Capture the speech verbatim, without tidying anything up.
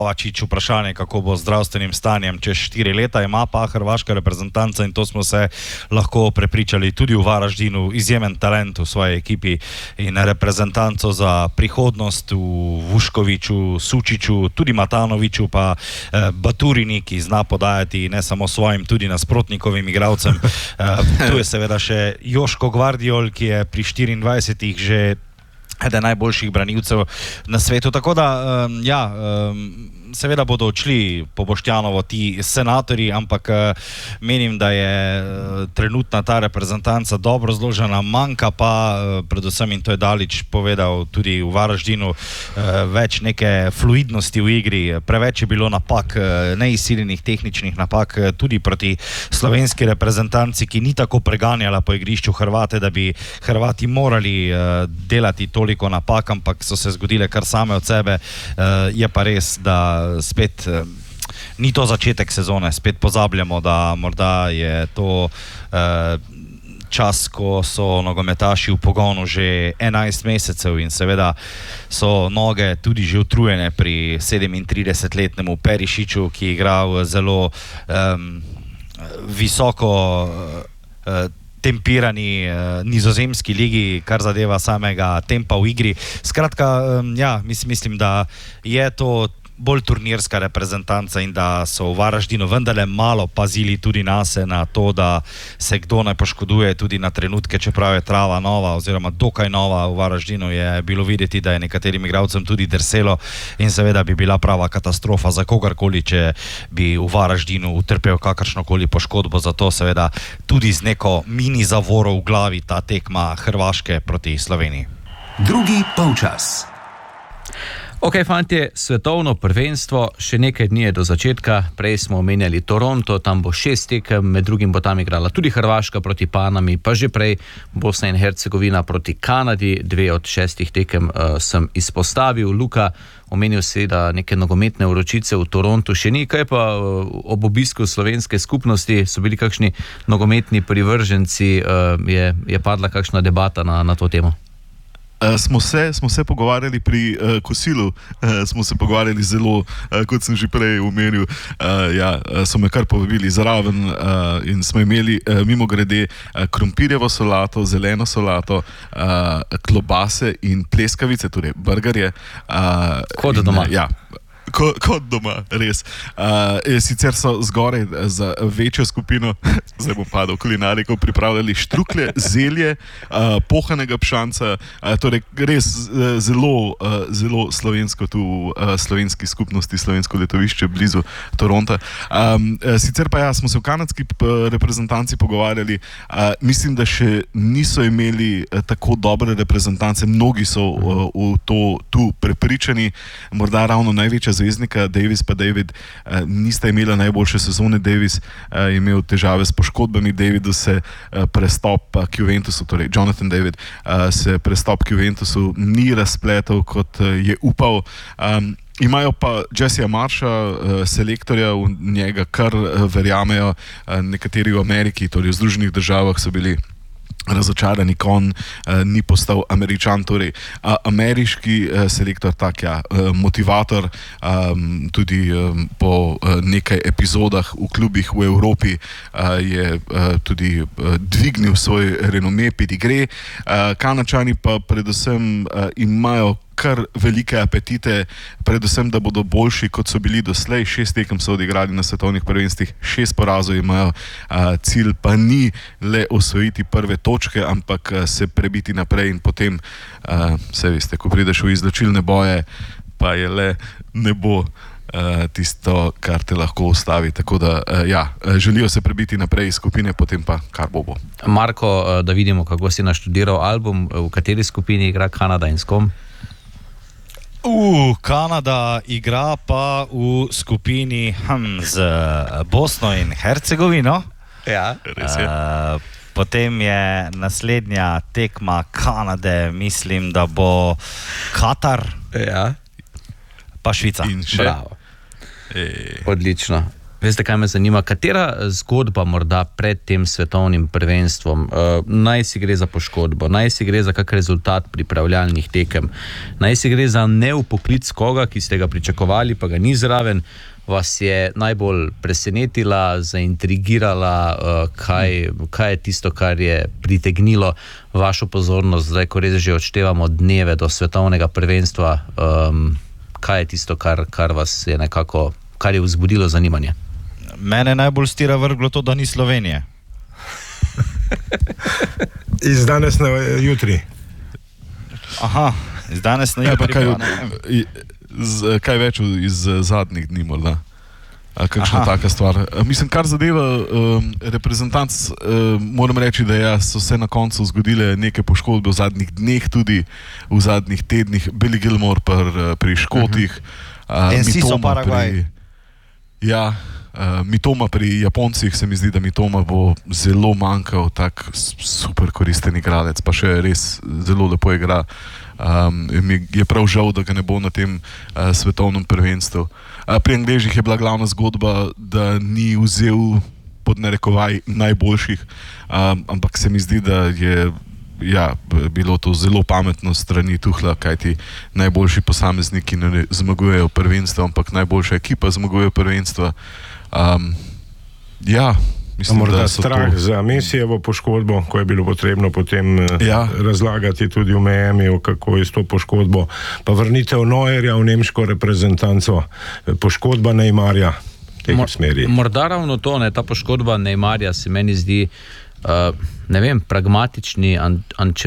Kovačič vprašanje, kako bo z zdravstvenim stanjem čez štiri leta, ima pa hrvaška reprezentanca in to smo se lahko prepričali tudi v Varaždinu, izjemen talent v svoji ekipi in reprezentanco za prihodnost v Vuškoviću, Sučiću, tudi Matanoviću pa eh, Baturini, ki zna podajati ne samo svojim, tudi nasprotnikovim igralcem. Eh, tu je seveda še Joško Gvardiol, ki je pri štiriindvajsetih že eden najboljših branilcev na svetu, tako da um, ja, um, seveda bodo odšli po Boštjanovo ti senatorji, ampak uh, menim, da je uh, trenutna ta reprezentanca dobro zložena, manjka pa uh, predvsem, in to je Dalić povedal tudi v Varaždinu, uh, več neke fluidnosti v igri, preveč je bilo napak, uh, neizsiljenih tehničnih napak, uh, tudi proti slovenski reprezentanci, ki ni tako preganjala po igrišču Hrvate, da bi Hrvati morali uh, delati toliko napak, ampak so se zgodile kar same od sebe. Uh, je pa res, da spet uh, ni to začetek sezone, spet pozabljamo, da morda je to uh, čas, ko so nogometaši v pogonu že enajst mesecev in seveda so noge tudi že utrujene pri sedemintridesetletnemu Perišiću, ki igra v zelo um, visoko uh, tempirani uh, nizozemski ligi, kar zadeva samega tempa v igri. Skratka, um, ja, mis, mislim, da je to bolj turnirska reprezentanca in da so v Varaždinu vendarle malo pazili tudi nase, na to, da se kdo ne poškoduje tudi na trenutke, čeprav je trava nova oziroma dokaj nova. V Varaždinu je bilo videti, da je nekaterim igralcem tudi drselo in seveda bi bila prava katastrofa za kogarkoli, če bi v Varaždinu utrpel kakršnokoli poškodbo, zato seveda tudi z neko mini zavoro v glavi ta tekma Hrvaške proti Sloveniji. Drugi polčas. Ok, fantje, svetovno prvenstvo, še nekaj dni je do začetka, prej smo omenjali Toronto, tam bo šest tekem, med drugim bo tam igrala tudi Hrvaška proti Panami, pa že prej Bosna in Hercegovina proti Kanadi, dve od šestih tekem uh, sem izpostavil. Luka, omenil si, da neke nogometne vročice v Torontu še ni, kaj pa uh, ob obisku slovenske skupnosti, so bili kakšni nogometni privrženci, uh, je, je padla kakšna debata na, na to temo? Uh, smo, se, smo se pogovarjali pri uh, kosilu, uh, smo se pogovarjali zelo, uh, kot sem že prej omenil, uh, ja, so me kar povabili zraven uh, in smo imeli uh, mimo grede uh, krompirjevo solato, zeleno solato, uh, klobase in pleskavice, torej burgerje. Uh, kot in, doma. Ja, Ko, kot doma, res. Uh, sicer so zgoraj za večjo skupino, zdaj bom padal kulinarikov, pripravljali štrukle, zelje, uh, pohanega pšanca, uh, torej res uh, zelo, uh, zelo slovensko tu v uh, slovenski skupnosti, slovensko letovišče blizu Toronta. Um, sicer pa ja, smo se v kanadski reprezentanci pogovarjali, uh, mislim, da še niso imeli uh, tako dobre reprezentance, mnogi so uh, v to tu prepričani, morda ravno največja zvezdnika, Davis pa David, uh, nista imela najboljše sezone. Davis uh, je imel težave s poškodbami, Davidu se uh, prestop k Juventusu, torej Jonathan David, uh, se prestop k Juventusu ni razpletel, kot uh, je upal. Um, Imajo pa Jesseja Marsha, uh, selektorja, v njega kar uh, verjamejo. Uh, nekateri v Ameriki, torej v Združenih državah, so bili razočarani, ko on uh, ni postal Američan, torej uh, ameriški uh, selektor, tak ja, uh, motivator, um, tudi um, po uh, nekaj epizodah v klubih v Evropi uh, je uh, tudi uh, dvignil svoj renome, pedigre. Uh, Kanačani pa predvsem uh, imajo kar velike apetite, predvsem, da bodo boljši, kot so bili doslej. Šest tekem so odigrali na svetovnih prvenstvih, šest porazov imajo, a, cilj pa ni le osvojiti prve točke, ampak a, se prebiti naprej in potem, a, vse veste, ko prideš v izločilne boje, pa je le nebo a, tisto, kar te lahko ustavi. Tako da, a, ja, želijo se prebiti naprej iz skupine, potem pa kar bo bo. Marko, da vidimo, kako si naštudiral album, v kateri skupini igra Kanada in s kom? Uh, Kanada igra pa v skupini hm, z Bosno in Hercegovino. Ja, res je. Uh, potem je naslednja tekma Kanade, mislim, da bo Katar, ja. pa Švica. In še. Bravo. Ej. Odlično. Veste, kaj me zanima? Katera zgodba morda pred tem svetovnim prvenstvom, uh, naj si gre za poškodbo, naj si gre za kak rezultat pripravljalnih tekem, naj si gre za neupoklic koga, ki ste ga pričakovali, pa ga ni zraven, vas je najbolj presenetila, zaintrigirala, uh, kaj, kaj je tisto, kar je pritegnilo vašo pozornost, zdaj, ko res že odštevamo dneve do svetovnega prvenstva, um, kaj je tisto, kar, kar vas je nekako, kar je vzbudilo zanimanje? Mene najbolj stira vrglo to, da ni Slovenije. Iz danes na jutri. Aha, iz danes na jutri. Kaj, z, kaj več iz zadnjih dni morda? A kakšna Aha. taka stvar? Mislim, kar zadeva um, reprezentanc, um, moram reči, da ja, so se na koncu zgodile neke poškodbe v zadnjih dneh, tudi v zadnjih tednih. Billy Gilmore pri, pri Škotih. Uh-huh. Uh, en si so Paragvaj. Ja, uh, Mitoma pri Japoncih, se mi zdi, da Mitoma bo zelo manjkal, tak super koristen igralec, pa še res zelo lepo igra. Um, mi je prav žal, da ga ne bo na tem uh, svetovnem prvenstvu. Uh, pri Angležih je bila glavna zgodba, da ni vzel pod narekovaj najboljših, um, ampak se mi zdi, da je ja, bilo to zelo pametno strani Tuchla, kajti najboljši posamezniki ne zmagujejo prvenstva, ampak najboljša ekipa zmaguje prvenstva. Um, ja, mislim, morda da so strah to... za Messijevo poškodbo, ko je bilo potrebno potem ja. razlagati tudi v Miamiju, kako je s to poškodbo. Pa vrnitev Neuerja v nemško reprezentanco, poškodba Neymarja v tej smeri. Morda ravno to, ne, ta poškodba Neymarja se meni zdi, uh, ne vem, pragmatični an,